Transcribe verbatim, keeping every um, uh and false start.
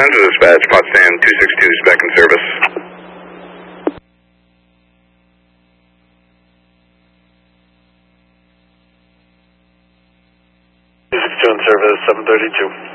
Central Dispatch, Potsdam two six two is back in service. two six two in service, seven thirty-two.